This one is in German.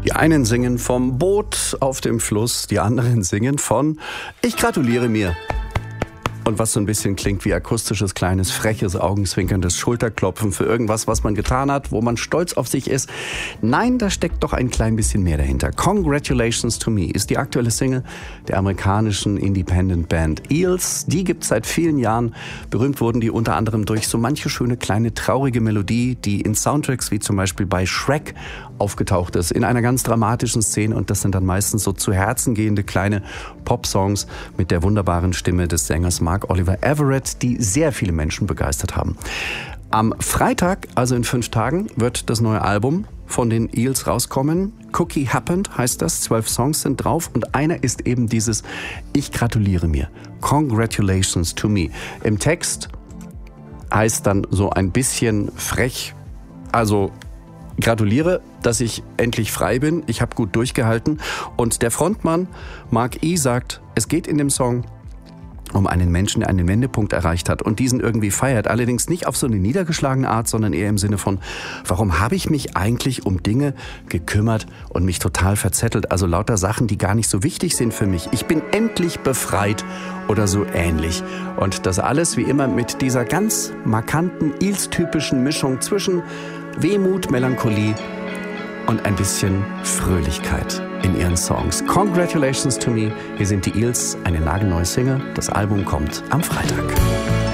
Die einen singen vom Boot auf dem Fluss, die anderen singen von Ich gratuliere mir. Und was so ein bisschen klingt wie akustisches, kleines, freches, augenzwinkerndes Schulterklopfen für irgendwas, was man getan hat, wo man stolz auf sich ist. Nein, da steckt doch ein klein bisschen mehr dahinter. Congratulations to Me ist die aktuelle Single der amerikanischen Independent Band Eels. Die gibt's seit vielen Jahren. Berühmt wurden die unter anderem durch so manche schöne kleine traurige Melodie, die in Soundtracks wie zum Beispiel bei Shrek aufgetaucht ist, in einer ganz dramatischen Szene. Und das sind dann meistens so zu Herzen gehende kleine Pop-Songs mit der wunderbaren Stimme des Sängers Mark Oliver Everett, die sehr viele Menschen begeistert haben. Am Freitag, also in 5 Tagen, wird das neue Album von den Eels rauskommen. Cookie Happened heißt das, 12 Songs sind drauf und einer ist eben dieses Ich gratuliere mir. Congratulations to me. Im Text heißt dann so ein bisschen frech, also gratuliere, dass ich endlich frei bin, ich habe gut durchgehalten. Und der Frontmann Mark E. sagt, es geht in dem Song um einen Menschen, der einen Wendepunkt erreicht hat und diesen irgendwie feiert. Allerdings nicht auf so eine niedergeschlagene Art, sondern eher im Sinne von, warum habe ich mich eigentlich um Dinge gekümmert und mich total verzettelt? Also lauter Sachen, die gar nicht so wichtig sind für mich. Ich bin endlich befreit oder so ähnlich. Und das alles wie immer mit dieser ganz markanten, Eels-typischen Mischung zwischen Wehmut, Melancholie und ein bisschen Fröhlichkeit in ihren Songs. Congratulations to Me. Hier sind die Eels, eine nagelneue Single. Das Album kommt am Freitag.